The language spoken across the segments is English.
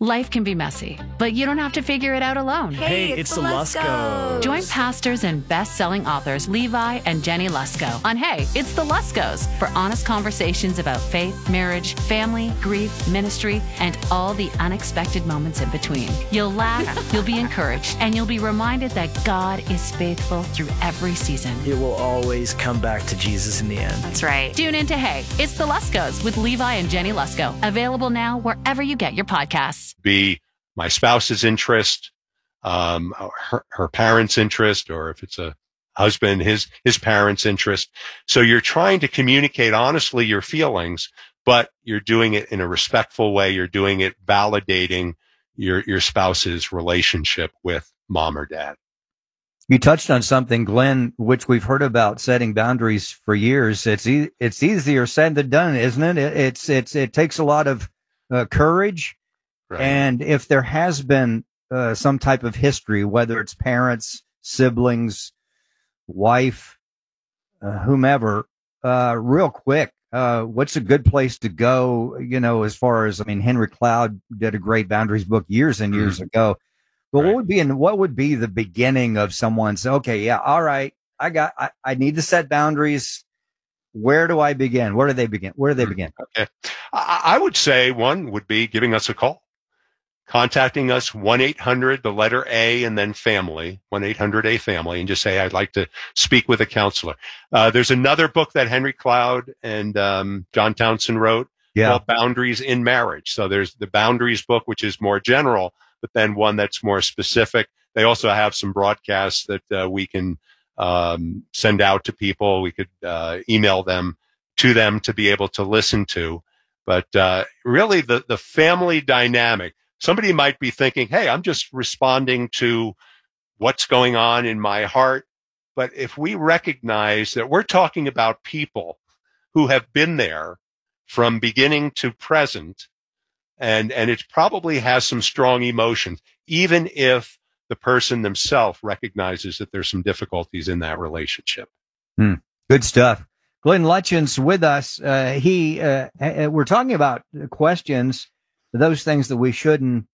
Life can be messy, but you don't have to figure it out alone. Hey, it's the Luskos. Join pastors and best-selling authors Levi and Jenny Lusko on Hey, It's the Luskos for honest conversations about faith, marriage, family, grief, ministry, and all the unexpected moments in between. You'll laugh, you'll be encouraged, and you'll be reminded that God is faithful through every season. It will always come back to Jesus in the end. That's right. Tune in to Hey, It's the Luskos with Levi and Jenny Lusko. Available now wherever you get your podcasts. Be my spouse's interest, her parents' interest, or if it's a husband, his parents' interest. So you're trying to communicate honestly your feelings, but you're doing it in a respectful way. You're doing it validating your spouse's relationship with mom or dad. You touched on something, Glenn, which we've heard about setting boundaries for years. It's easier said than done, isn't it? It takes a lot of courage. Right. And if there has been some type of history, whether it's parents, siblings, wife, whomever, real quick, what's a good place to go? You know, as far as, Henry Cloud did a great boundaries book years and years ago. But right. what would be the beginning of someone's, okay, yeah, all right, I need to set boundaries. Where do I begin? Where do they begin? Okay. I would say one would be giving us a call. Contacting us, 1-800, the letter A, and then family, 1-800-A-FAMILY, and just say, I'd like to speak with a counselor. There's another book that Henry Cloud and John Townsend wrote called Boundaries in Marriage. So there's the Boundaries book, which is more general, but then one that's more specific. They also have some broadcasts that we can send out to people. We could email them to be able to listen to. But really, the family dynamic, somebody might be thinking, hey, I'm just responding to what's going on in my heart. But if we recognize that we're talking about people who have been there from beginning to present, and it probably has some strong emotions, even if the person themselves recognizes that there's some difficulties in that relationship. Good stuff. Glenn Lutjens with us. We're talking about questions, those things that we shouldn't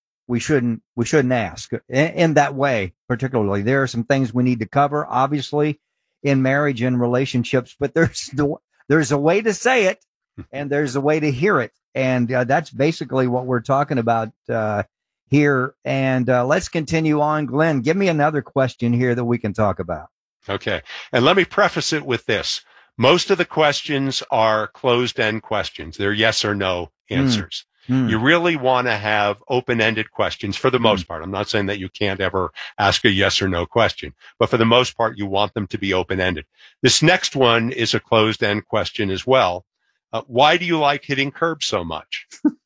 ask in that way. Particularly, there are some things we need to cover, obviously, in marriage and relationships. But there's a way to say it, and there's a way to hear it, and that's basically what we're talking about here. And let's continue on. Glenn, give me another question here that we can talk about. Okay, and let me preface it with this. Most of the questions are closed-end questions. They're yes or no answers. You really want to have open-ended questions for the most part. I'm not saying that you can't ever ask a yes or no question, but for the most part, you want them to be open-ended. This next one is a closed-end question as well. Why do you like hitting curbs so much?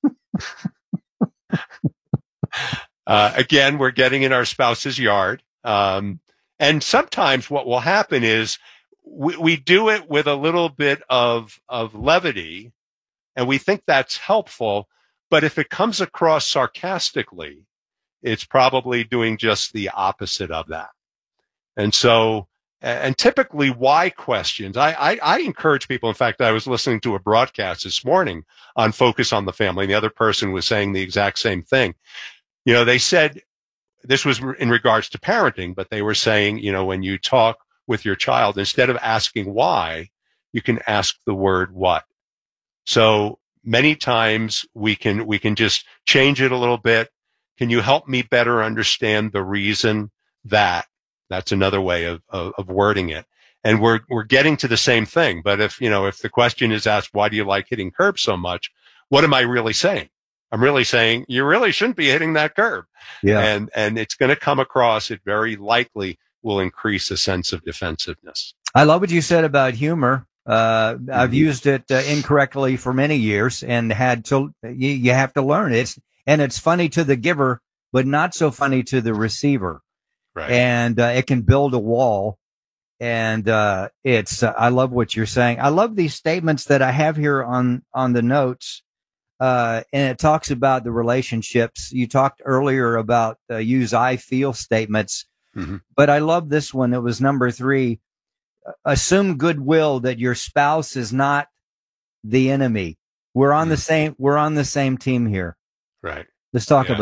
Again, we're getting in our spouse's yard. And sometimes what will happen is we do it with a little bit of levity, and we think that's helpful. But if it comes across sarcastically, it's probably doing just the opposite of that. And so, and typically why questions, I encourage people. In fact, I was listening to a broadcast this morning on Focus on the Family, and the other person was saying the exact same thing. You know, they said, this was in regards to parenting, but they were saying, you know, when you talk with your child, instead of asking why, you can ask the word what. So many times we can just change it a little bit. Can you help me better understand the reason that? That's another way of wording it. And we're getting to the same thing. But if the question is asked, why do you like hitting curbs so much? What am I really saying? I'm really saying you really shouldn't be hitting that curb. Yeah. And it's going to come across, it very likely will increase a sense of defensiveness. I love what you said about humor. I've used it incorrectly for many years and you have to learn it. It's funny to the giver, but not so funny to the receiver. Right. And it can build a wall. And I love what you're saying. I love these statements that I have here on the notes. And it talks about the relationships. You talked earlier about use I feel statements, but I love this one. It was number 3. Assume goodwill that your spouse is not the enemy. We're on the same team here. Right. Let's talk about